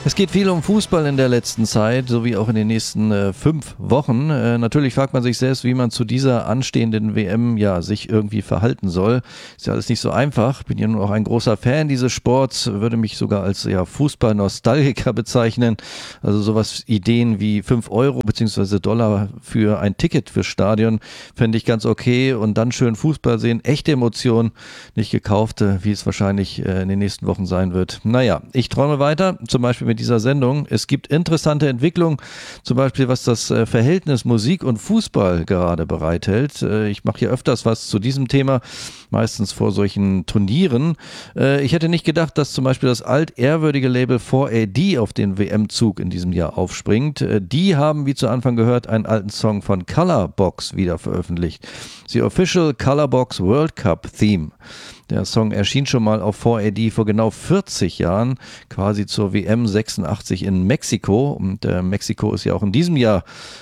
Es geht viel um Fußball in der letzten Zeit, sowie auch in den nächsten 5 Wochen. Natürlich fragt man sich selbst, wie man zu dieser anstehenden WM sich irgendwie verhalten soll. Ist ja alles nicht so einfach. Bin ja nun auch ein großer Fan dieses Sports, würde mich sogar als Fußball-Nostalgiker bezeichnen. Also sowas, Ideen wie 5 Euro bzw. Dollar für ein Ticket fürs Stadion fände ich ganz okay, und dann schön Fußball sehen. Echte Emotionen, nicht gekaufte, wie es wahrscheinlich in den nächsten Wochen sein wird. Naja, ich träume weiter, zum Beispiel mit dieser Sendung. Es gibt interessante Entwicklungen, zum Beispiel was das Verhältnis Musik und Fußball gerade bereithält. Ich mache hier öfters was zu diesem Thema, meistens vor solchen Turnieren. Ich hätte nicht gedacht, dass zum Beispiel das altehrwürdige Label 4AD auf den WM-Zug in diesem Jahr aufspringt. Die haben, wie zu Anfang gehört, einen alten Song von Colorbox wieder veröffentlicht. The Official Colorbox World Cup Theme. Der Song erschien schon mal auf 4AD vor genau 40 Jahren, quasi zur WM 86 in Mexiko. Und Mexiko ist ja auch in diesem Jahr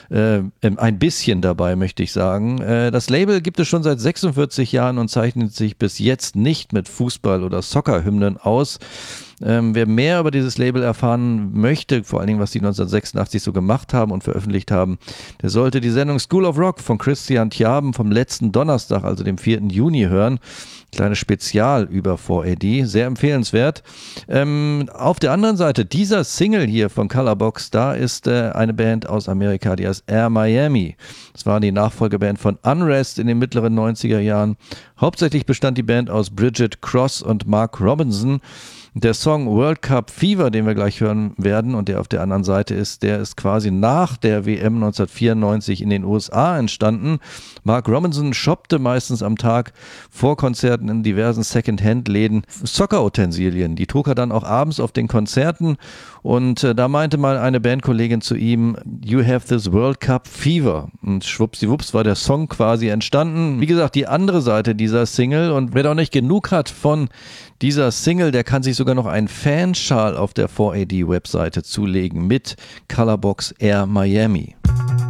ein bisschen dabei, möchte ich sagen. Das Label gibt es schon seit 46 Jahren und zeichnet sich bis jetzt nicht mit Fußball- oder Soccer-Hymnen aus. Wer mehr über dieses Label erfahren möchte, vor allen Dingen was die 1986 so gemacht haben und veröffentlicht haben, der sollte die Sendung School of Rock von Christian Tjaben vom letzten Donnerstag, also dem 4. Juni hören. Kleines Spezial über 4AD, sehr empfehlenswert. Auf der anderen Seite, dieser Single hier von Colorbox, da ist eine Band aus Amerika, die heißt Air Miami. Das war die Nachfolgeband von Unrest in den mittleren 90er Jahren. Hauptsächlich bestand die Band aus Bridget Cross und Mark Robinson. Der Song World Cup Fever, den wir gleich hören werden und der auf der anderen Seite ist, der ist quasi nach der WM 1994 in den USA entstanden. Mark Robinson shoppte meistens am Tag vor Konzerten in diversen Second-Hand-Läden Soccer-Utensilien. Die trug er dann auch abends auf den Konzerten, und da meinte mal eine Bandkollegin zu ihm, "You have this World Cup Fever." Und schwuppsiwupps war der Song quasi entstanden. Wie gesagt, die andere Seite dieser Single, und wer doch nicht genug hat von dieser Single, der kann sich sogar noch einen Fanschal auf der 4AD-Webseite zulegen mit Colorbox Air Miami.